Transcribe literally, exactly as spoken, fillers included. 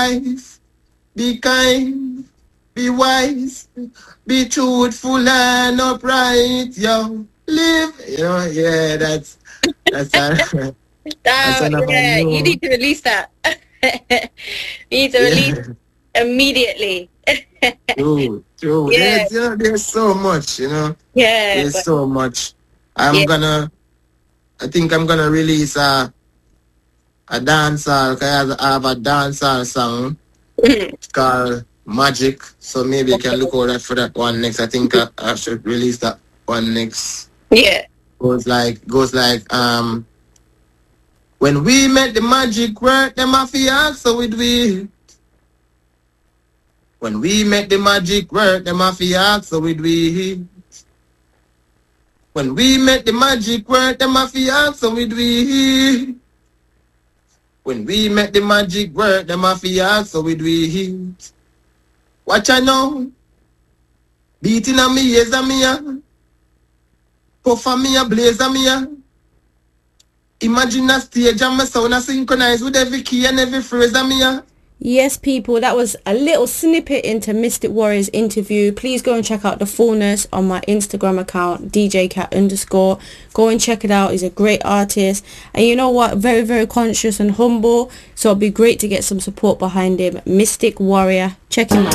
wife, be kind, be wise, be truthful and upright, yo. Live, you know, yeah, that's that's a, that's Oh, another yeah, you new, need to release that. You need to release yeah, immediately. true, true. Yeah, There's, you know, there's so much, you know, yeah, there's but so much. I'm yeah. gonna, I think I'm gonna release a a dancehall, cause I have I have a dancehall song called Magic. So maybe you can look out that for that one next. I think I, I should release that one next. Yeah. Goes like goes like um when we met the magic work, them mafia so with we. When we met the magic work, them mafia so with we. When we met the magic work, them mafia so with we. When we met the magic work, them mafia so with we. Watch I know. Beating on me ears on me, yeah. Puff on me, a blaze on me, yeah. Imagine a stage and my sound a synchronize with every key and every phrase on me, yeah. Yes, people, that was a little snippet into Mystic Warrior's interview. Please go and check out the fullness on my Instagram account, D J Cat underscore. Go and check it out. He's a great artist. And you know what? Very, very conscious and humble. So it'd be great to get some support behind him. Mystic Warrior. Check him out.